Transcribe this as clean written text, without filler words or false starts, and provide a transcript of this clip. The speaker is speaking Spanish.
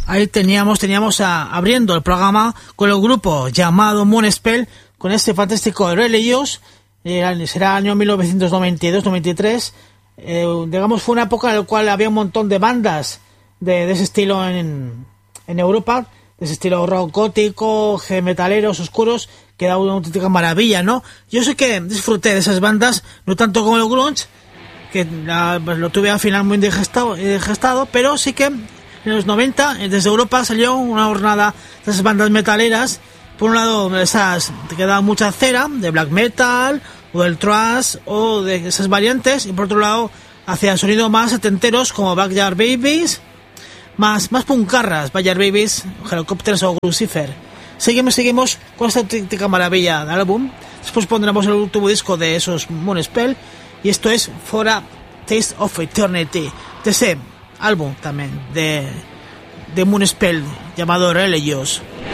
Ahí teníamos abriendo el programa con el grupo llamado Moonspell, con este fantástico Religious. Será el año 1992-93. Digamos, fue una época en la cual había un montón de bandas de ese estilo en Europa, de ese estilo rock gótico, metaleros oscuros, que da una auténtica maravilla, ¿no? Yo sé que disfruté de esas bandas, no tanto como el grunge, que lo tuve al final muy indigestado, pero sí que en los 90 desde Europa salió una jornada de esas bandas metaleras. Por un lado, esas que daban mucha cera, de black metal o del thrash o de esas variantes, y por otro lado hacia el sonido más setenteros como Backyard Babies, más puncarras, Backyard Babies, Helicopters o Lucifer. Seguimos con esta auténtica maravilla del álbum. Después pondremos el último disco de esos Moonspell, y esto es For a Taste of Eternity, de ese álbum también de Moonspell llamado Religious.